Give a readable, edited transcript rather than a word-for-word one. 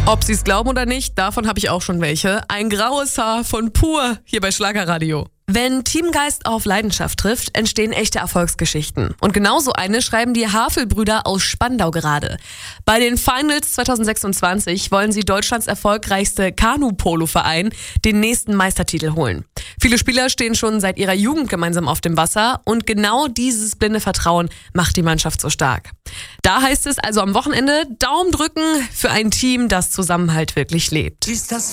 Ob Sie es glauben oder nicht, davon habe ich auch schon welche. Ein graues Haar von pur hier bei Schlagerradio. Wenn Teamgeist auf Leidenschaft trifft, entstehen echte Erfolgsgeschichten. Und genauso eine schreiben die Havelbrüder aus Spandau gerade. Bei den Finals 2026 wollen sie Deutschlands erfolgreichste Kanu-Polo-Verein den nächsten Meistertitel holen. Viele Spieler stehen schon seit ihrer Jugend gemeinsam auf dem Wasser und genau dieses blinde Vertrauen macht die Mannschaft so stark. Da heißt es also am Wochenende Daumen drücken für ein Team, das Zusammenhalt wirklich lebt.